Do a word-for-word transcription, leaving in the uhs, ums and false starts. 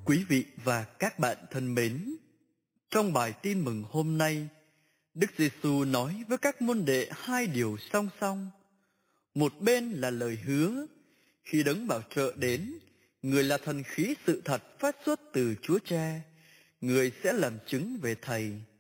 Quý vị và các bạn thân mến, trong bài tin mừng hôm nay, Đức Giêsu nói với các môn đệ hai điều song song. Một bên là lời hứa, khi Đấng Bảo Trợ đến, người là thần khí sự thật phát xuất từ Chúa Cha, người sẽ làm chứng về Thầy.